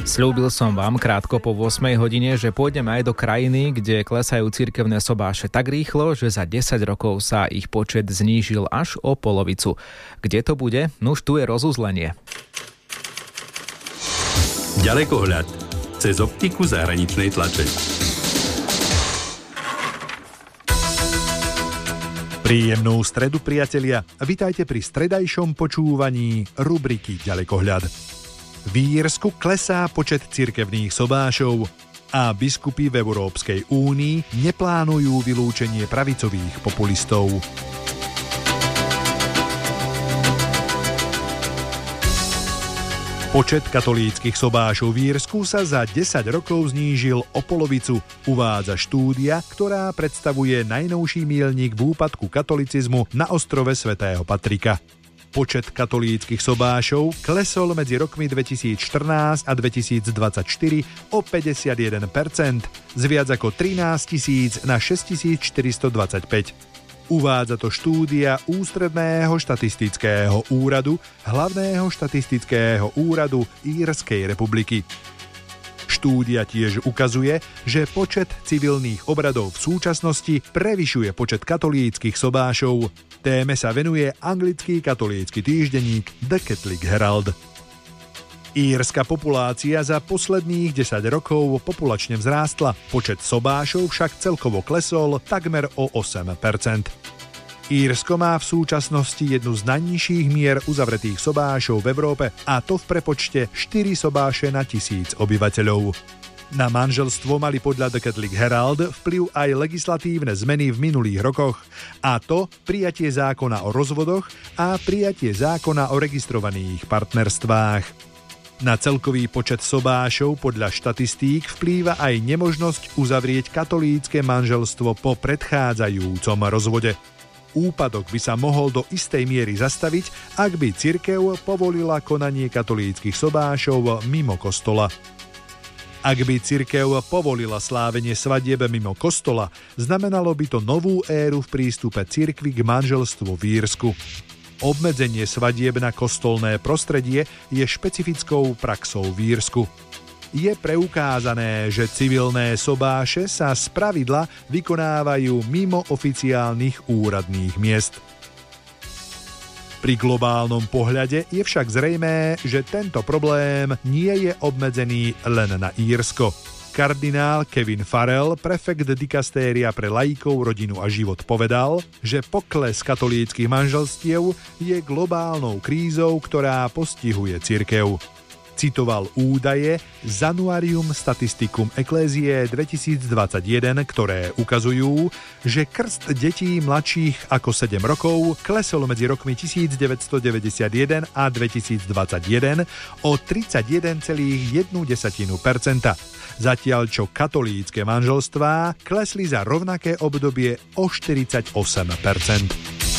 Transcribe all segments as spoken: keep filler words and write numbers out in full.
Sľúbil som vám krátko po ôsmej hodine, že pôjdeme aj do krajiny, kde klesajú cirkevné sobáše tak rýchlo, že za desať rokov sa ich počet znížil až o polovicu. Kde to bude? Nuž tu je rozuzlenie. Ďalekohľad cez optiku zahraničnej tlače. Príjemnú stredu, priatelia. Vitajte pri stredajšom počúvaní rubriky Ďalekohľad. V Írsku klesá počet cirkevných sobášov a biskupy v Európskej únii neplánujú vylúčenie pravicových populistov. Počet katolíckych sobášov v Írsku sa za desať rokov znížil o polovicu, uvádza štúdia, ktorá predstavuje najnovší míľnik v úpadku katolicizmu na ostrove svätého Patrika. Počet katolíckych sobášov klesol medzi rokmi dvetisícštrnásť a dvetisícdvadsaťštyri o päťdesiatjeden percent, z viac ako trinásťtisíc na šesťtisícštyristodvadsaťpäť. Uvádza to štúdia Ústredného štatistického úradu, Hlavného štatistického úradu Írskej republiky. Štúdia tiež ukazuje, že počet civilných obradov v súčasnosti prevyšuje počet katolíckych sobášov. Téme sa venuje anglický katolícky týždenník The Catholic Herald. Írska populácia za posledných desať rokov populačne vzrástla, počet sobášov však celkovo klesol takmer o osem percent. Írsko má v súčasnosti jednu z najnižších mier uzavretých sobášov v Európe, a to v prepočte štyri sobáše na tisíc obyvateľov. Na manželstvo mali podľa The Catholic Herald vplyv aj legislatívne zmeny v minulých rokoch, a to prijatie zákona o rozvodoch a prijatie zákona o registrovaných partnerstvách. Na celkový počet sobášov podľa štatistík vplýva aj nemožnosť uzavrieť katolícke manželstvo po predchádzajúcom rozvode. Úpadok by sa mohol do istej miery zastaviť, ak by cirkev povolila konanie katolíckych sobášov mimo kostola. Ak by cirkev povolila slávenie svadieb mimo kostola, znamenalo by to novú éru v prístupe cirkvi k manželstvu v Írsku. Obmedzenie svadieb na kostolné prostredie je špecifickou praxou v Írsku. Je preukázané, že civilné sobáše sa spravidla vykonávajú mimo oficiálnych úradných miest. Pri globálnom pohľade je však zrejmé, že tento problém nie je obmedzený len na Írsko. Kardinál Kevin Farrell, prefekt dikastéria pre laikov, rodinu a život, povedal, že pokles katolíckych manželstiev je globálnou krízou, ktorá postihuje cirkev. Citoval údaje Januarium Statisticum Ecclesiae dvetisícdvadsaťjeden, ktoré ukazujú, že krst detí mladších ako sedem rokov klesol medzi rokmi devätnásťstodeväťdesiatjeden a dvetisícdvadsaťjeden o tridsaťjeden celá jedna percenta, zatiaľ čo katolícke manželstvá klesli za rovnaké obdobie o štyridsaťosem percent.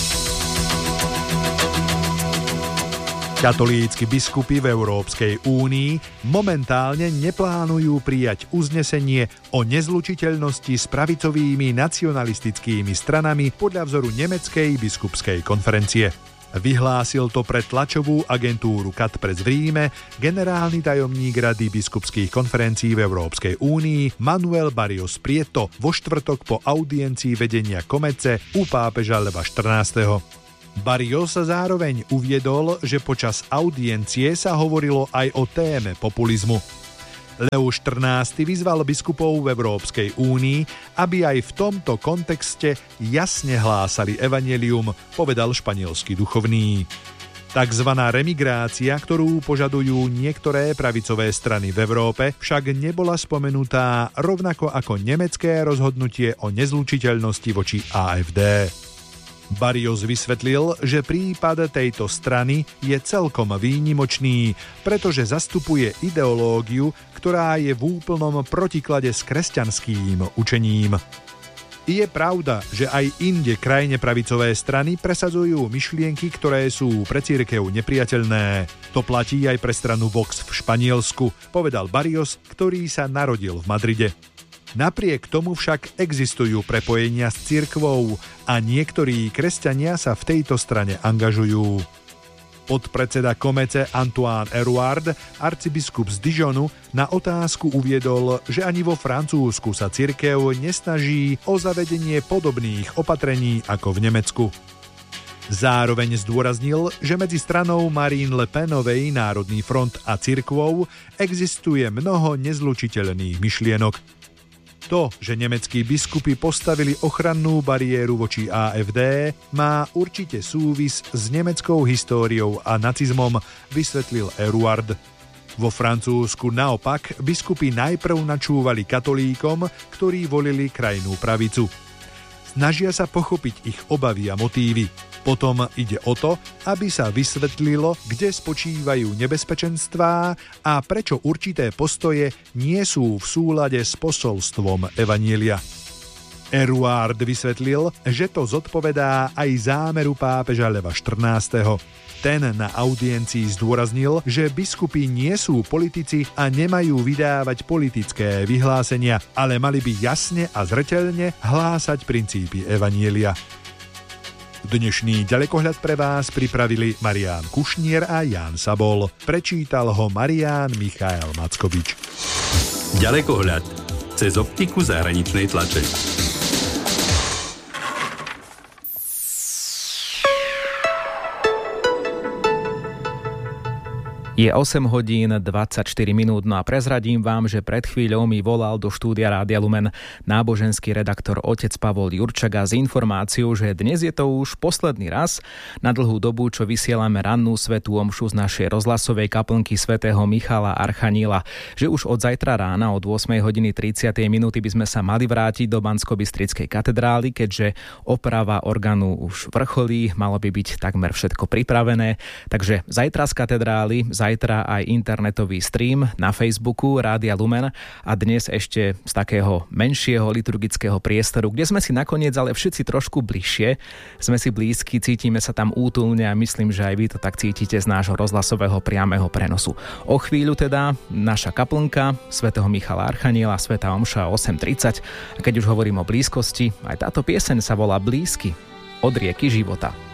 Katolícki biskupy v Európskej únii momentálne neplánujú prijať uznesenie o nezlučiteľnosti s pravicovými nacionalistickými stranami podľa vzoru nemeckej biskupskej konferencie. Vyhlásil to pre tlačovú agentúru Katpres v Ríme generálny tajomník Rady biskupských konferencií v Európskej únii Manuel Barrios Prieto vo štvrtok po audiencii vedenia Komece u pápeža Leva štrnásteho. Barrios zároveň uviedol, že počas audiencie sa hovorilo aj o téme populizmu. Leo štrnásty vyzval biskupov v Európskej únii, aby aj v tomto kontexte jasne hlásali evanjelium, povedal španielský duchovný. Takzvaná remigrácia, ktorú požadujú niektoré pravicové strany v Európe, však nebola spomenutá, rovnako ako nemecké rozhodnutie o nezlučiteľnosti voči á ef dé. Barrios vysvetlil, že prípad tejto strany je celkom výnimočný, pretože zastupuje ideológiu, ktorá je v úplnom protiklade s kresťanským učením. Je pravda, že aj inde krajne pravicové strany presadzujú myšlienky, ktoré sú pre cirkev nepriateľné. To platí aj pre stranu Vox v Španielsku, povedal Barrios, ktorý sa narodil v Madride. Napriek tomu však existujú prepojenia s cirkvou a niektorí kresťania sa v tejto strane angažujú. Podpredseda Komece Antoine Eruard, arcibiskup z Dijonu, na otázku uviedol, že ani vo Francúzsku sa cirkev nesnaží o zavedenie podobných opatrení ako v Nemecku. Zároveň zdôraznil, že medzi stranou Marine Le Penovej Národný front a cirkvou existuje mnoho nezlučiteľných myšlienok. To, že nemeckí biskupy postavili ochrannú bariéru voči á ef dé, má určite súvis s nemeckou históriou a nacizmom, vysvetlil Eruard. Vo Francúzsku naopak biskupy najprv načúvali katolíkom, ktorí volili krajnú pravicu. Snažia sa pochopiť ich obavy a motívy. Potom ide o to, aby sa vysvetlilo, kde spočívajú nebezpečenstvá a prečo určité postoje nie sú v súlade s posolstvom evanjelia. Eruard vysvetlil, že to zodpovedá aj zámeru pápeža Leva štrnásteho. Ten na audiencii zdôraznil, že biskupy nie sú politici a nemajú vydávať politické vyhlásenia, ale mali by jasne a zreteľne hlásať princípy evanjelia. Dnešný ďalekohľad pre vás pripravili Marián Kušnier a Ján Sabol. Prečítal ho Marián Michael Mackovič. Ďalekohľad cez optiku zahraničnej tlače. Je osem hodín dvadsaťštyri minút, no a prezradím vám, že pred chvíľou mi volal do štúdia Rádia Lumen náboženský redaktor otec Pavol Jurčaga s informáciou, že dnes je to už posledný raz na dlhú dobu, čo vysielame rannú svätú omšu z našej rozhlasovej kaplnky svätého Michala Archaníla, že už od zajtra rána od ôsmej hodiny tridsať minúty by sme sa mali vrátiť do Banskobystrickej katedrály, keďže oprava orgánu už vrcholí, malo by byť takmer všetko pripravené, takže zajtra z katedrály, zajtra aj internetový stream na Facebooku Rádia Lumen a dnes ešte z takého menšieho liturgického priestoru, kde sme si nakoniec ale všetci trošku bližšie, sme si blízki, cítime sa tam útulne a myslím, že aj vy to tak cítite z nášho rozhlasového priameho prenosu. O chvíľu teda naša kaplnka svätého Michala Archaníla, svätá omša osem tridsať a keď už hovorím o blízkosti, aj táto pieseň sa volá Blízky od rieky života.